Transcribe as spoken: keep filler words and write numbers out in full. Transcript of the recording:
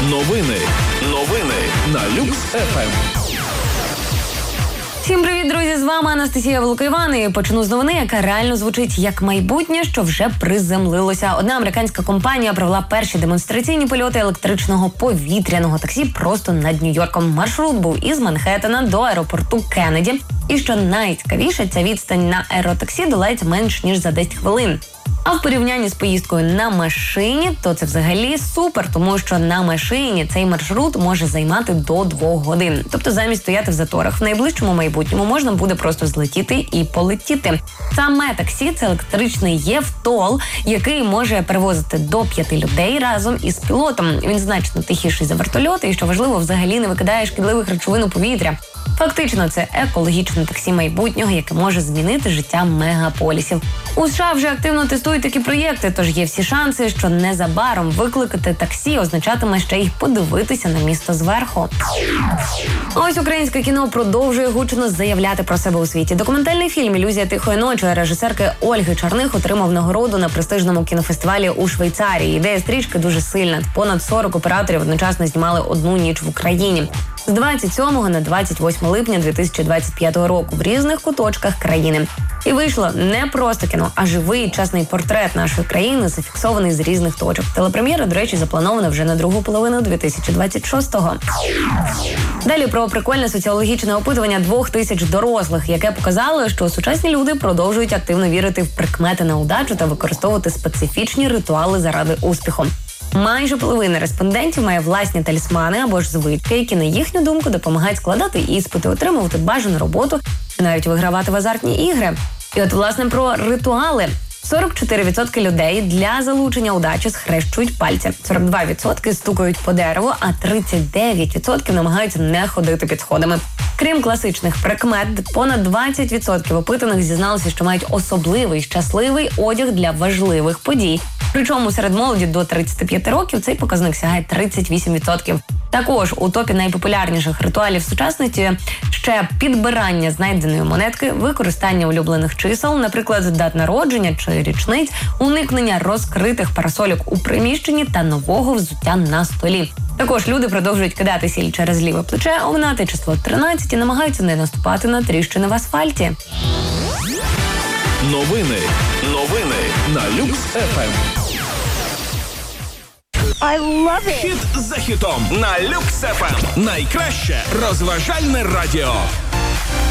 Новини. Новини на Люкс еф ем. Всім привіт, друзі! З вами Анастасія Волокоїван. І почну з новини, яка реально звучить як майбутнє, що вже приземлилося. Одна американська компанія провела перші демонстраційні польоти електричного повітряного таксі просто над Нью-Йорком. Маршрут був із Манхеттена до аеропорту Кеннеді. І що найцікавіше, ця відстань на аеротаксі долається менш ніж за десять хвилин. А в порівнянні з поїздкою на машині, то це взагалі супер, тому що на машині цей маршрут може займати до двох годин. Тобто замість стояти в заторах в найближчому майбутньому можна буде просто злетіти і полетіти. Саме таксі – це електричний євтол, який може перевозити до п'яти людей разом із пілотом. Він значно тихіший за вертольоти і, що важливо, взагалі не викидає шкідливих речовин у повітря. Фактично, це екологічне таксі майбутнього, яке може змінити життя мегаполісів. У США вже активно тестують такі проєкти, тож є всі шанси, що незабаром викликати таксі означатиме ще й подивитися на місто зверху. Ось українське кіно продовжує гучно заявляти про себе у світі. Документальний фільм «Ілюзія тихої ночі» режисерки Ольги Чарних отримав нагороду на престижному кінофестивалі у Швейцарії. Ідея стрічки дуже сильна. Понад сорок операторів одночасно знімали одну ніч в Україні. З двадцять сьомого на двадцять восьме липня дві тисячі двадцять п'ятого року в різних куточках країни. І вийшло не просто кіно, а живий чесний портрет нашої країни, зафіксований з різних точок. Телепрем'єра, до речі, запланована вже на другу половину дві тисячі двадцять шостого. Далі про прикольне соціологічне опитування двох тисяч дорослих, яке показало, що сучасні люди продовжують активно вірити в прикмети на удачу та використовувати специфічні ритуали заради успіху. Майже половина респондентів має власні талісмани або ж звички, які, на їхню думку, допомагають складати іспити, отримувати бажану роботу і навіть вигравати в азартні ігри. І от, власне, про ритуали. сорок чотири відсотки людей для залучення удачі схрещують пальці, сорок два відсотки стукають по дереву, а тридцять дев'ять відсотків намагаються не ходити під сходами. Крім класичних прикмет, понад двадцять відсотків опитаних зізналися, що мають особливий щасливий одяг для важливих подій. Причому серед молоді до тридцяти п'яти років цей показник сягає тридцять вісім відсотків. Також у топі найпопулярніших ритуалів сучасності ще підбирання знайденої монетки, використання улюблених чисел, наприклад, дат народження чи річниць, уникнення розкритих парасольок у приміщенні та нового взуття на столі. Також люди продовжують кидати сіль через ліве плече, оминати число тринадцять і намагаються не наступати на тріщини в асфальті. Новини. Новини на Люкс еф ем. I love it. Хіт за хітом на Люкс еф ем. Найкраще розважальне радіо.